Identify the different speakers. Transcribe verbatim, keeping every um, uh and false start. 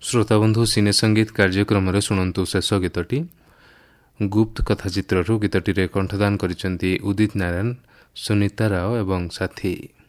Speaker 1: श्रोताबंधु सिने संगीत कार्यक्रम शुणु शेष गीतटी गुप्त कथा चित्रु गीतटी कंठदान करिसेंती उदित नारायण, सुनीता राव एवं साथी।